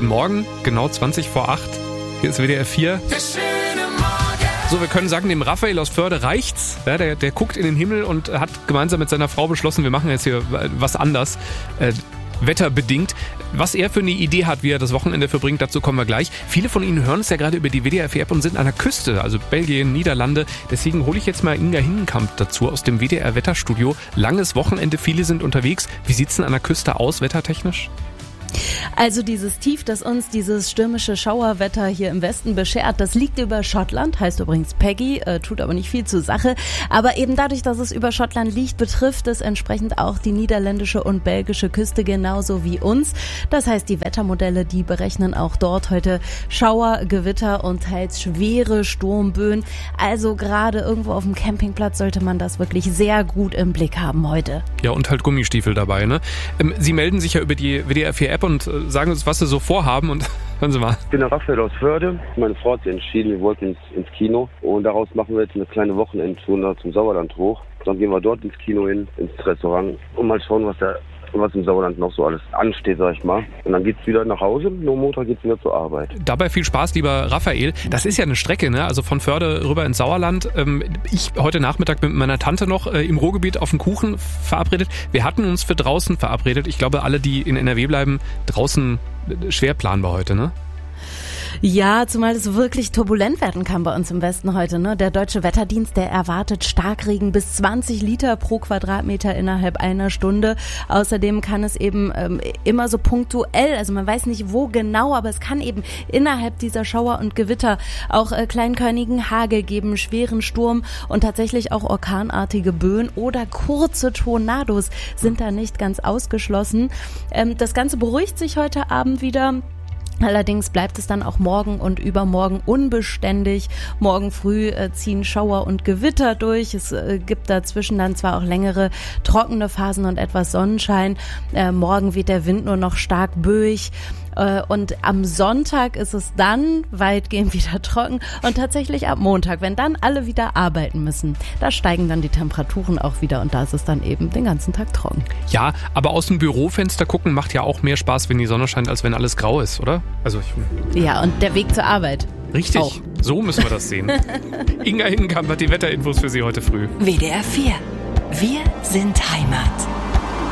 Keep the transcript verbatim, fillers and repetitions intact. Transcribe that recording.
Guten Morgen, genau zwanzig vor acht. Hier ist W D R vier. So, wir können sagen, dem Raphael aus Förde reicht's. Ja, der, der guckt in den Himmel und hat gemeinsam mit seiner Frau beschlossen, wir machen jetzt hier was anders. Äh, wetterbedingt. Was er für eine Idee hat, wie er das Wochenende verbringt, dazu kommen wir glech. Viele von Ihnen hören es ja gerade über die W D R vier App und sind an der Küste, also Belgien, Niederlande. Deswegen hole ich jetzt mal Inga Hindenkamp dazu aus dem W D R Wetterstudio. Langes Wochenende, viele sind unterwegs. Wie sieht's denn an der Küste aus, wettertechnisch? Also dieses Tief, das uns dieses stürmische Schauerwetter hier im Westen beschert, das liegt über Schottland, heißt übrigens Peggy, äh, tut aber nicht viel zur Sache. Aber eben dadurch, dass es über Schottland liegt, betrifft es entsprechend auch die niederländische und belgische Küste genauso wie uns. Das heißt, die Wettermodelle, die berechnen auch dort heute Schauer, Gewitter und teils schwere Sturmböen. Also gerade irgendwo auf dem Campingplatz sollte man das wirklich sehr gut im Blick haben heute. Ja, und halt Gummistiefel dabei, ne? Ähm, Sie melden sich ja über die W D R vier App und äh, sagen uns, was Sie so vorhaben, und hören Sie mal. Ich bin der Raphael aus Förde. Meine Frau hat sich entschieden, wir wollten ins, ins Kino, und daraus machen wir jetzt eine kleine Wochenendtour zum Sauerland hoch. Dann gehen wir dort ins Kino hin, ins Restaurant, und mal schauen, was da was im Sauerland noch so alles ansteht, sag ich mal. Und dann geht's wieder nach Hause, nur Montag geht's wieder zur Arbeit. Dabei viel Spaß, lieber Raphael. Das ist ja eine Strecke, ne? Also von Förde rüber ins Sauerland. Ich heute Nachmittag mit meiner Tante noch im Ruhrgebiet auf den Kuchen verabredet. Wir hatten uns für draußen verabredet. Ich glaube, alle, die in N R W bleiben, draußen schwer planbar heute, ne? Ja, zumal es wirklich turbulent werden kann bei uns im Westen heute, ne? Der Deutsche Wetterdienst, der erwartet Starkregen bis zwanzig Liter pro Quadratmeter innerhalb einer Stunde. Außerdem kann es eben ähm, immer so punktuell, also man weiß nicht wo genau, aber es kann eben innerhalb dieser Schauer und Gewitter auch äh, kleinkörnigen Hagel geben, schweren Sturm und tatsächlich auch orkanartige Böen oder kurze Tornados sind da nicht ganz ausgeschlossen. Ähm, das Ganze beruhigt sich heute Abend wieder. Allerdings bleibt es dann auch morgen und übermorgen unbeständig. Morgen früh äh, ziehen Schauer und Gewitter durch. Es äh, gibt dazwischen dann zwar auch längere trockene Phasen und etwas Sonnenschein. Äh, morgen wird der Wind nur noch stark böig. Äh, und am Sonntag ist es dann weitgehend wieder trocken. Und tatsächlich ab Montag, wenn dann alle wieder arbeiten müssen, da steigen dann die Temperaturen auch wieder. Und da ist es dann eben den ganzen Tag trocken. Ja, aber aus dem Bürofenster gucken macht ja auch mehr Spaß, wenn die Sonne scheint, als wenn alles grau ist, oder? Also ich, ja, und der Weg zur Arbeit. Richtig, auch. So müssen wir das sehen. Inga Hindenkamp hat die Wetterinfos für Sie heute früh. W D R vier. Wir sind Heimat.